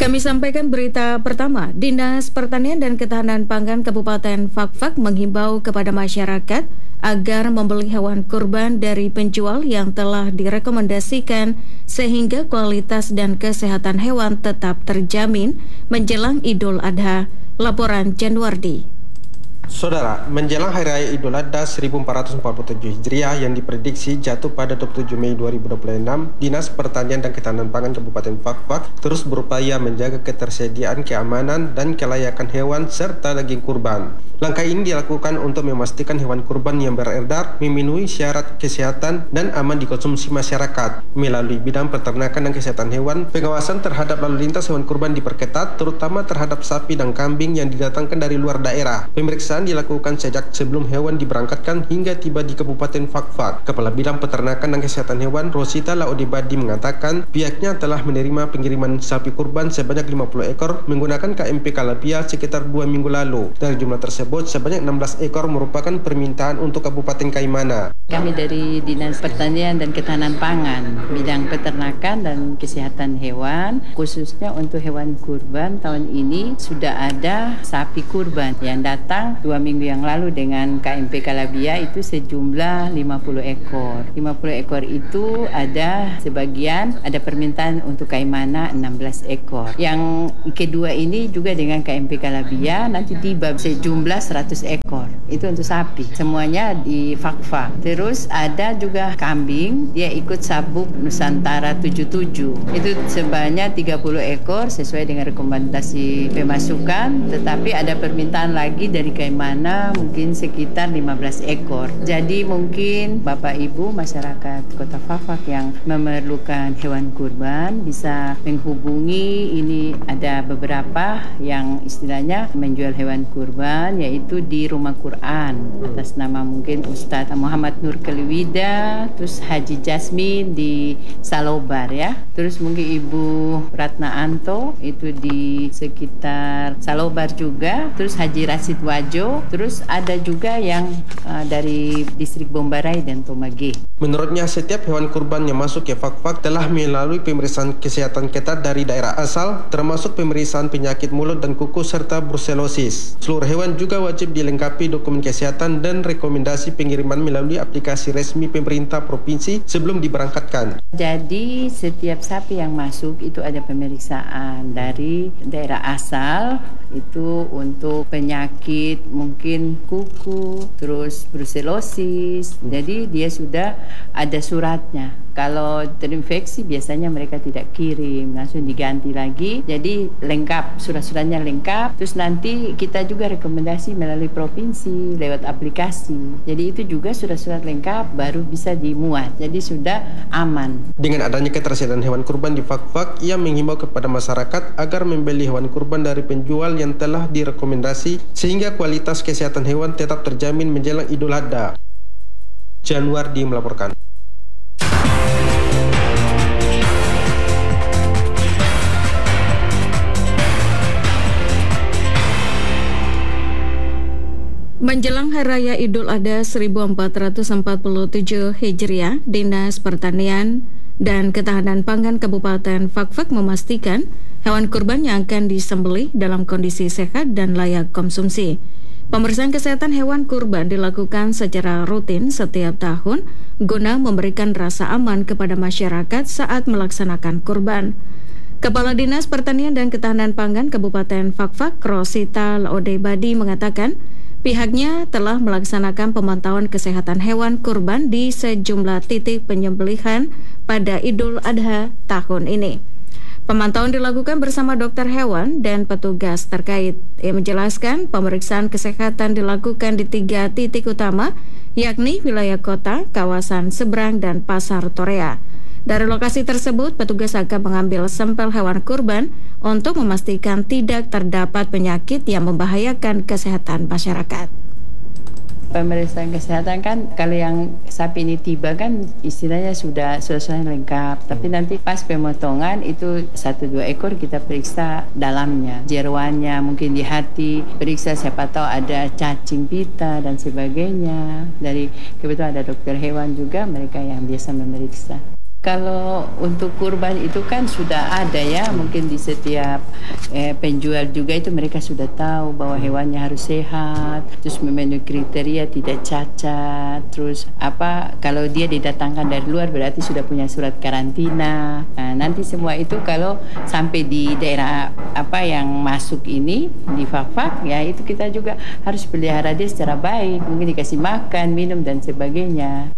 Kami sampaikan berita pertama. Dinas Pertanian dan Ketahanan Pangan Kabupaten Fakfak menghimbau kepada masyarakat agar membeli hewan kurban dari penjual yang telah direkomendasikan sehingga kualitas dan kesehatan hewan tetap terjamin menjelang Idul Adha. Laporan Januardi. Saudara, menjelang Hari Raya Idul Adha 1447 Hijriah yang diprediksi jatuh pada 27 Mei 2026, Dinas Pertanian dan Ketahanan Pangan Kabupaten Fakfak terus berupaya menjaga ketersediaan, keamanan, dan kelayakan hewan serta daging kurban. Langkah ini dilakukan untuk memastikan hewan kurban yang beredar memenuhi syarat kesehatan dan aman dikonsumsi masyarakat. Melalui bidang peternakan dan kesehatan hewan, pengawasan terhadap lalu lintas hewan kurban diperketat, terutama terhadap sapi dan kambing yang didatangkan dari luar daerah. Pemeriksaan dilakukan sejak sebelum hewan diberangkatkan hingga tiba di Kabupaten Fakfak. Kepala Bidang Peternakan dan Kesehatan Hewan Rosita Laodebadi mengatakan pihaknya telah menerima pengiriman sapi kurban sebanyak 50 ekor menggunakan KMP Kalabia sekitar 2 minggu lalu. Dari jumlah tersebut, sebanyak 16 ekor merupakan permintaan untuk Kabupaten Kaimana. Kami dari Dinas Pertanian dan Ketahanan Pangan, bidang peternakan dan kesehatan hewan, khususnya untuk hewan kurban tahun ini sudah ada sapi kurban yang datang 2 minggu yang lalu dengan KMP Kalabia itu sejumlah 50 ekor. 50 ekor itu ada sebagian ada permintaan untuk Kaimana 16 ekor. Yang kedua ini juga dengan KMP Kalabia nanti tiba sejumlah 100 ekor. Itu untuk sapi. Semuanya di Fakfak. Terus ada juga kambing, dia ikut sabuk Nusantara 77. Itu sebanyak 30 ekor sesuai dengan rekomendasi pemasukan, tetapi ada permintaan lagi dari Kaimana mungkin sekitar 15 ekor. Jadi mungkin Bapak Ibu masyarakat Kota Fakfak yang memerlukan hewan kurban bisa menghubungi, ini ada beberapa yang istilahnya menjual hewan kurban yaitu di Rumah Quran atas nama mungkin Ustadz Muhammad Nur Keliwida, terus Haji Jasmine di Salobar ya, terus mungkin Ibu Ratna Anto itu di sekitar Salobar juga, terus Haji Rasid Wajo, terus ada juga yang dari distrik Bombarai dan Tomage. Menurutnya, setiap hewan kurban yang masuk ke Fakfak telah melalui pemeriksaan kesehatan ketat dari daerah asal, termasuk pemeriksaan penyakit mulut dan kuku serta brusellosis. Seluruh hewan juga wajib dilengkapi dokumen kesehatan dan rekomendasi pengiriman melalui aplikasi resmi pemerintah provinsi sebelum diberangkatkan. Jadi setiap sapi yang masuk itu ada pemeriksaan dari daerah asal itu untuk penyakit mungkin kuku, terus brusellosis. Jadi dia sudah ada suratnya. Kalau terinfeksi biasanya mereka tidak kirim, langsung diganti lagi. Jadi lengkap, surat-suratnya lengkap. Terus nanti kita juga rekomendasi melalui provinsi lewat aplikasi. Jadi itu juga surat-surat lengkap baru bisa dimuat. Jadi sudah aman. Dengan adanya ketersediaan hewan kurban di Fakfak, ia menghimbau kepada masyarakat agar membeli hewan kurban dari penjual yang telah direkomendasi sehingga kualitas kesehatan hewan tetap terjamin menjelang Idul Adha. Januardi melaporkan. Menjelang Hari Raya Idul Adha 1447 Hijriah, Dinas Pertanian dan Ketahanan Pangan Kabupaten Fakfak memastikan hewan kurban yang akan disembelih dalam kondisi sehat dan layak konsumsi. Pemeriksaan kesehatan hewan kurban dilakukan secara rutin setiap tahun guna memberikan rasa aman kepada masyarakat saat melaksanakan kurban. Kepala Dinas Pertanian dan Ketahanan Pangan Kabupaten Fakfak, Rosita Laodebadi mengatakan pihaknya telah melaksanakan pemantauan kesehatan hewan kurban di sejumlah titik penyembelihan pada Idul Adha tahun ini. Pemantauan dilakukan bersama dokter hewan dan petugas terkait. Ia menjelaskan pemeriksaan kesehatan dilakukan di 3 titik utama, yakni wilayah kota, kawasan seberang, dan pasar Torea. Dari lokasi tersebut, petugas akan mengambil sampel hewan kurban untuk memastikan tidak terdapat penyakit yang membahayakan kesehatan masyarakat. Pemeriksaan kesehatan kan kalau yang sapi ini tiba kan istilahnya sudah lengkap, tapi nanti pas pemotongan itu 1-2 ekor kita periksa dalamnya, jeroannya, mungkin di hati, periksa siapa tahu ada cacing pita dan sebagainya. Dari kebetulan ada dokter hewan juga, mereka yang biasa memeriksa. Kalau untuk kurban itu kan sudah ada ya, mungkin di setiap penjual juga itu mereka sudah tahu bahwa hewannya harus sehat, terus memenuhi kriteria tidak cacat, terus kalau dia didatangkan dari luar berarti sudah punya surat karantina. Nah, nanti semua itu kalau sampai di daerah yang masuk ini di Fak-Fak ya, itu kita juga harus pelihara dia secara baik, mungkin dikasih makan, minum dan sebagainya.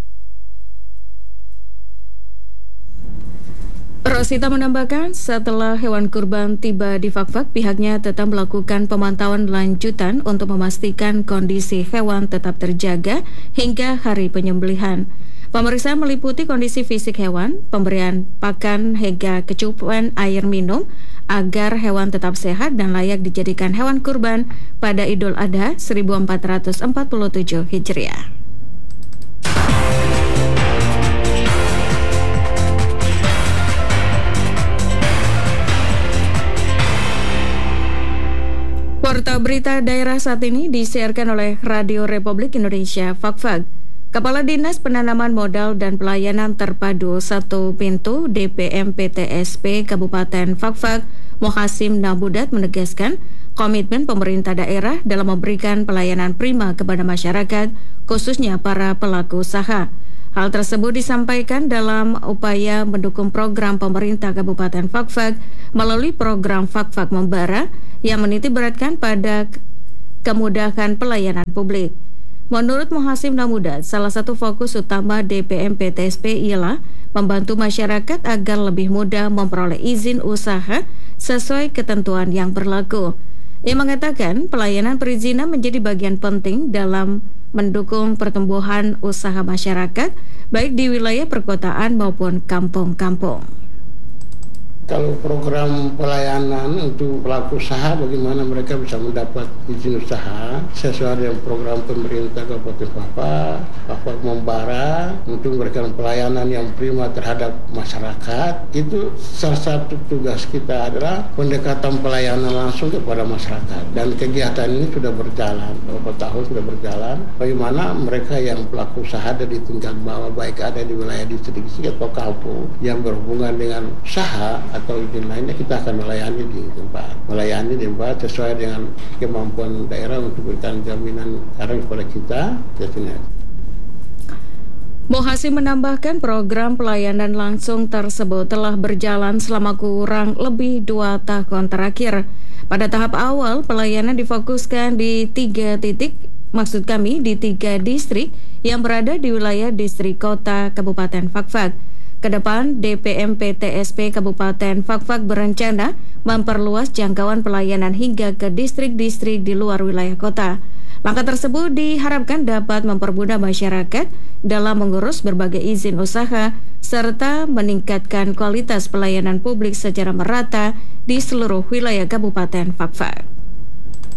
Rosita menambahkan, setelah hewan kurban tiba di Fak-Fak, pihaknya tetap melakukan pemantauan lanjutan untuk memastikan kondisi hewan tetap terjaga hingga hari penyembelihan. Pemeriksaan meliputi kondisi fisik hewan, pemberian pakan hingga kecukupan air minum agar hewan tetap sehat dan layak dijadikan hewan kurban pada Idul Adha 1447 Hijriah. Portal berita daerah saat ini disiarkan oleh Radio Republik Indonesia Fak-Fak. Kepala Dinas Penanaman Modal dan Pelayanan Terpadu Satu Pintu DPM PTSP Kabupaten Fak-Fak, Mohasim Nabudat menegaskan komitmen pemerintah daerah dalam memberikan pelayanan prima kepada masyarakat, khususnya para pelaku usaha. Hal tersebut disampaikan dalam upaya mendukung program pemerintah Kabupaten Fak-Fak melalui program Fak-Fak Membara yang menitikberatkan pada kemudahan pelayanan publik. Menurut Mohasim Nabudat, salah satu fokus utama DPM PTSP ialah membantu masyarakat agar lebih mudah memperoleh izin usaha sesuai ketentuan yang berlaku. Ia mengatakan pelayanan perizinan menjadi bagian penting dalam mendukung pertumbuhan usaha masyarakat, baik di wilayah perkotaan maupun kampung-kampung. Kalau program pelayanan untuk pelaku usaha, bagaimana mereka bisa mendapat izin usaha sesuai dengan program pemerintah Kabupaten Fak-Fak Membara untuk memberikan pelayanan yang prima terhadap masyarakat. Itu salah satu tugas kita adalah pendekatan pelayanan langsung kepada masyarakat, dan kegiatan ini sudah berjalan beberapa tahun sudah berjalan. Bagaimana mereka yang pelaku usaha ada di tingkat bawah, baik ada di wilayah distrik atau kampung yang berhubungan dengan usaha atau izin lainnya, kita akan melayani di tempat sesuai dengan kemampuan daerah untuk berikan jaminan kepada kita. Mohasim menambahkan program pelayanan langsung tersebut telah berjalan selama kurang lebih 2 tahun terakhir. Pada tahap awal, pelayanan difokuskan di 3 distrik yang berada di wilayah distrik kota Kabupaten Fak-Fak. Kedepan, DPM PTSP Kabupaten Fak-Fak berencana memperluas jangkauan pelayanan hingga ke distrik-distrik di luar wilayah kota. Langkah tersebut diharapkan dapat mempermudah masyarakat dalam mengurus berbagai izin usaha serta meningkatkan kualitas pelayanan publik secara merata di seluruh wilayah Kabupaten Fak-Fak.